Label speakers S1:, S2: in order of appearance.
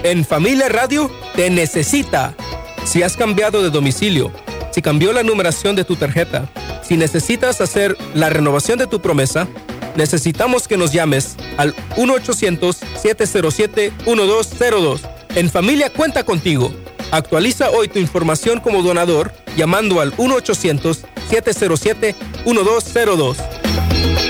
S1: En Familia Radio te necesita. Si has cambiado de domicilio, si cambió la numeración de tu tarjeta, si necesitas hacer la renovación de tu promesa, necesitamos que nos llames al 1-800-707-1202. En Familia cuenta contigo. Actualiza hoy tu información como donador llamando al 1-800-707-1202.